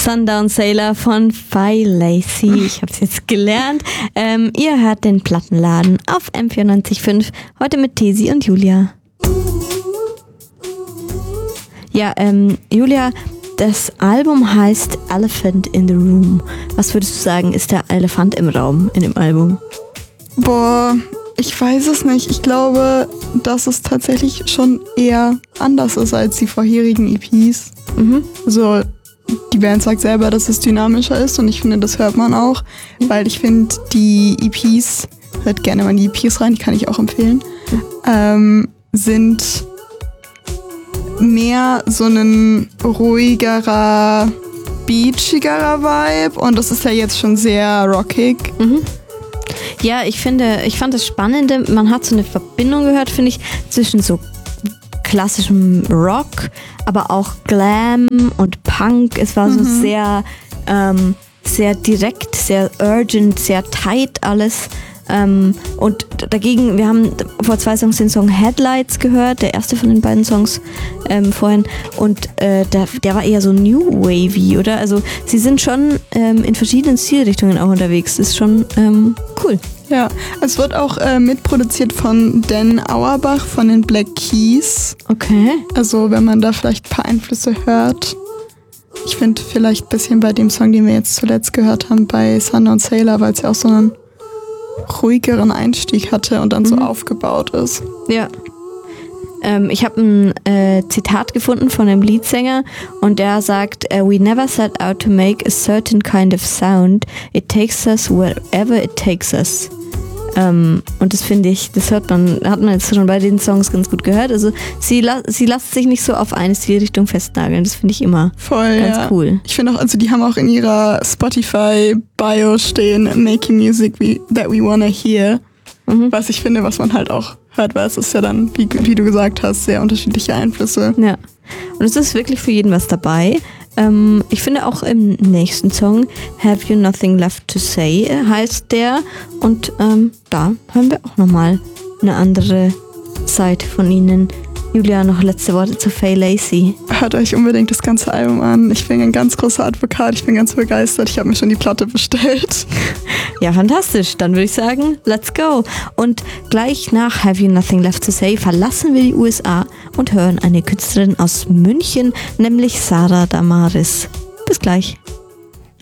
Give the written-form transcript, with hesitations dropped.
Sundown Sailor von Faye Lacy. Ich habe es jetzt gelernt. Ihr hört den Plattenladen auf M94.5. Heute mit Tesi und Julia. Ja, Julia, das Album heißt Elephant in the Room. Was würdest du sagen, ist der Elefant im Raum in dem Album? Boah, ich weiß es nicht. Ich glaube, dass es tatsächlich schon eher anders ist als die vorherigen EPs. Also die Band sagt selber, dass es dynamischer ist und ich finde, das hört man auch, weil ich finde, die EPs, hört gerne mal in die EPs rein, die kann ich auch empfehlen, sind mehr so ein ruhigerer, beachigerer Vibe und das ist ja jetzt schon sehr rockig. Ja, ich fand das Spannende, man hat so eine Verbindung gehört, finde ich, zwischen so klassischem Rock, aber auch Glam und Punk. Es war so sehr direkt, sehr urgent, sehr tight alles. Und dagegen, wir haben vor 2 Songs den Song Headlights gehört, der erste von den beiden Songs vorhin. Und der war eher so New Wavy, oder? Also sie sind schon in verschiedenen Stilrichtungen auch unterwegs. Das ist schon cool. Ja, es wird auch mitproduziert von Dan Auerbach von den Black Keys. Okay. Also wenn man da vielleicht ein paar Einflüsse hört. Ich finde vielleicht ein bisschen bei dem Song, den wir jetzt zuletzt gehört haben, bei Sundown Sailor, weil es ja auch so einen ruhigeren Einstieg hatte und dann so aufgebaut ist. Ja. Ich habe ein Zitat gefunden von einem Leadsänger und der sagt, "We never set out to make a certain kind of sound. It takes us wherever it takes us." Und das finde ich, hat man jetzt schon bei den Songs ganz gut gehört. Also sie lässt sich nicht so auf eine Stilrichtung festnageln. Das finde ich immer ganz cool. Ich finde auch, also die haben auch in ihrer Spotify-Bio stehen, "Making music that we wanna hear." Was ich finde, was man halt auch hört, weil es ist ja dann, wie du gesagt hast, sehr unterschiedliche Einflüsse. Ja, und es ist wirklich für jeden was dabei. Ich finde auch im nächsten Song, "Have You Nothing Left to Say" heißt der. Und da hören wir auch nochmal eine andere Seite von ihnen. Julia, noch letzte Worte zu Faye Lacy. Hört euch unbedingt das ganze Album an. Ich bin ein ganz großer Advokat, ich bin ganz begeistert. Ich habe mir schon die Platte bestellt. Ja, fantastisch. Dann würde ich sagen, let's go. Und gleich nach "Have You Nothing Left to Say" verlassen wir die USA und hören eine Künstlerin aus München, nämlich Sarah Damaris. Bis gleich.